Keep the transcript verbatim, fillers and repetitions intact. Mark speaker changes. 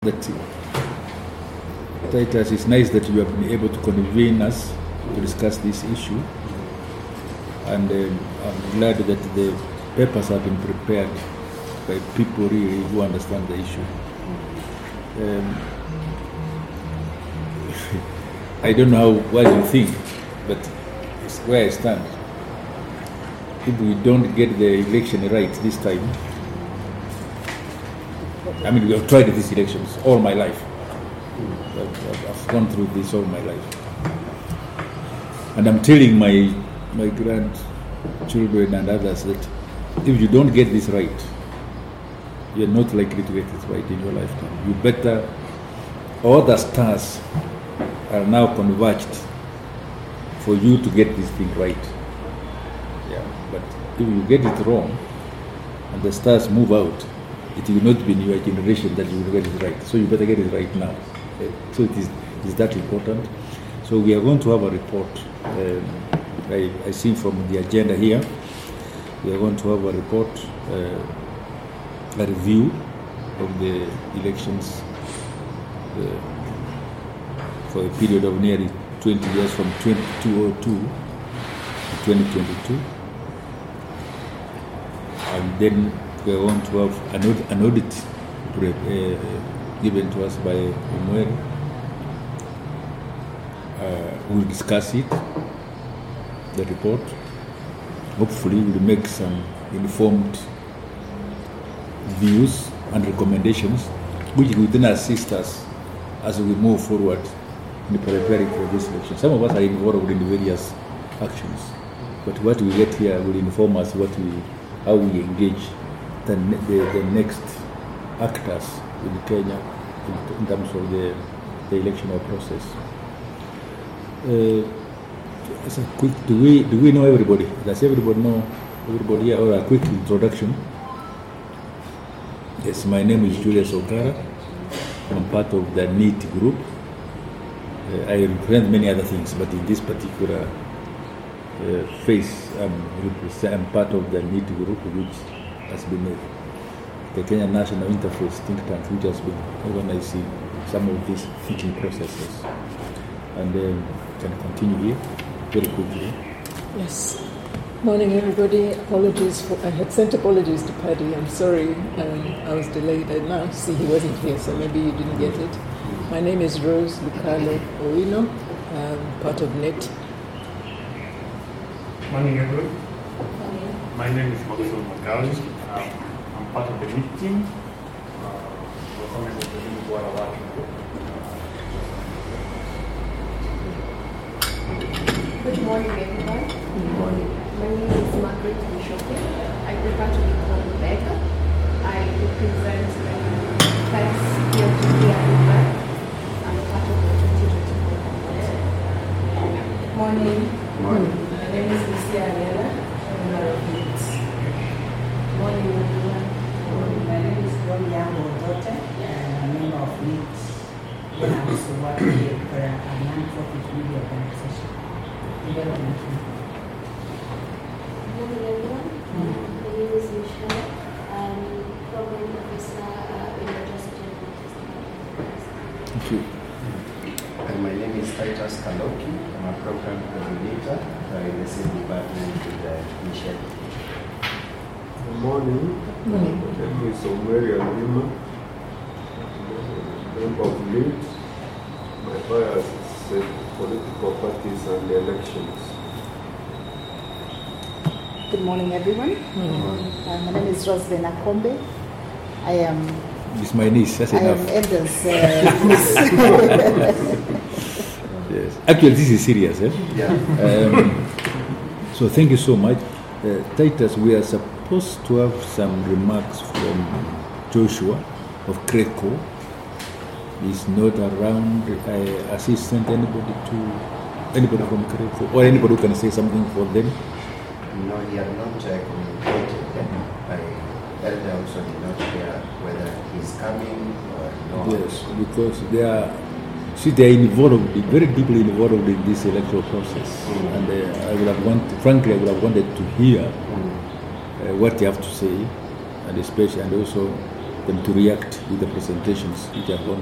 Speaker 1: That Titus, it's nice that you have been able to convene us to discuss this issue, and um, I'm glad that the papers have been prepared by people really who understand the issue. Um, I don't know how, what you think, but it's where I stand. If we don't get the election right this time, I mean, we have tried these elections all my life. I've, I've gone through this all my life. And I'm telling my my grandchildren and others that if you don't get this right, you're not likely to get it right in your lifetime. You better, all the stars are now converged for you to get this thing right. Yeah, but if you get it wrong and the stars move out, it will not be in your generation that you will get it right. So you better get it right now. So it is, is that important. So we are going to have a report. Um, I, I see from the agenda here, we are going to have a report, uh, a review of the elections uh, for a period of nearly twenty years, from two thousand two to twenty twenty-two. And then we are going to have an audit, an audit uh, given to us by Umweri. Uh, we'll discuss it, the report. Hopefully we'll make some informed views and recommendations which will then assist us as we move forward in preparing for this election. Some of us are involved in the various actions, but what we get here will inform us what we, how we engage The, the, the next actors in Kenya in, in terms of the, the electoral process. Uh, as a quick, do we do we know everybody? Does everybody know everybody here? Or a quick introduction? Yes, my name is Julius Ogara. I'm part of the NEET group. Uh, I represent many other things, but in this particular uh, phase, I'm, I'm part of the NEET group, which has been uh, the Kenya National Interface think tank, which has been organizing some of these thinking processes. And then um, can continue here very quickly.
Speaker 2: Yes. Morning, everybody. Apologies for, I had sent apologies to Paddy. I'm sorry um, I was delayed. I now see he wasn't here, so maybe you didn't get it. My name is Rose Lucalo Owino. I'm part of NET.
Speaker 3: Morning, everyone. My name is Maxwell Magawi. Um, I'm part of the NEET team.
Speaker 4: Good morning, everyone. Good morning. My name is Margaret Mishoke. I prefer to be called Rebecca. I represent the Tax P L G P Arriva. I'm part of the twenty twenty-four conference. Morning. Morning. My name is Lucia Ariela. I'm a NEET. Morning, everyone. Morning. My name is Ron Yambo Daughter. I'm a member of NEET. And I also work here for a non-profit media organization. Good morning, everyone. Mm. My name is Michelle. I'm program officer uh, in the Justice and
Speaker 1: Thank you.
Speaker 5: And my name is Titus Kaloki. I'm a program coordinator uh, in the same department with uh, Michelle.
Speaker 6: Good morning.
Speaker 2: Good morning.
Speaker 6: My name is Umweri Alima, member of NEET. My bias is uh, political parties and elections.
Speaker 7: Good morning, everyone. Mm-hmm. Uh, my name is Roslyn Akombe. I am.
Speaker 1: It's my niece. That's
Speaker 7: I
Speaker 1: enough.
Speaker 7: am Elders. Uh,
Speaker 1: Yes. Actually, this is serious. Eh?
Speaker 5: Yeah.
Speaker 1: Um, so thank you so much, uh, Titus. We are supposed to have some remarks from Joshua of Creco. He's not around. I assistant anybody to anybody from Creco or anybody who can say something for them.
Speaker 5: No, he had not uh, communicated them. I Elder also did not share whether he's coming or not.
Speaker 1: Yes, because they are, see, they are involved, very deeply involved in this electoral process. Mm. And uh, I would have wanted, frankly, I would have wanted to hear mm. uh, what they have to say, and especially, and also them to react with the presentations which have gone